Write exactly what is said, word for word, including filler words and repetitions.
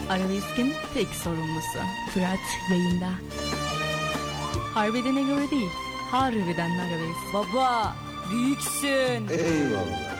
Arabesk'in tek sorumlusu Fırat yayında. Harbidene göre değil, harbiden Arabesk. Baba büyüksün. Eyvallah.